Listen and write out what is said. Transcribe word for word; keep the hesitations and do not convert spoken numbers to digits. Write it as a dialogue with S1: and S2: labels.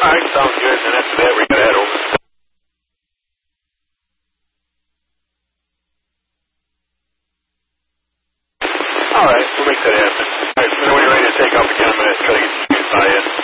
S1: right, sounds good. And after that, we got to head over. All right, we'll make that happen. All right, so when you're ready to take off again, I'm going to try to get you by in.